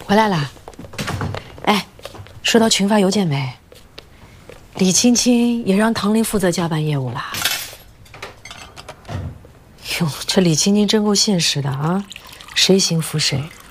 回来啦。哎，收到群发邮件没？李青青也让唐林负责加班业务啦。哟，这李青青真够现实的啊，谁行服谁。